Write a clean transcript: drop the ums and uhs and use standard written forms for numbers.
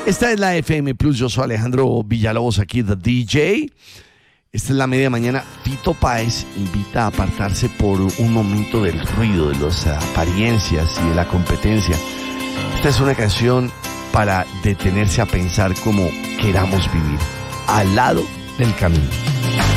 Esta es la FM Plus, yo soy Alejandro Villalobos, aquí The DJ. Esta es la media mañana. Fito Páez invita a apartarse por un momento del ruido, de las apariencias y de la competencia. Esta es una canción para detenerse a pensar como queramos vivir, al lado del camino.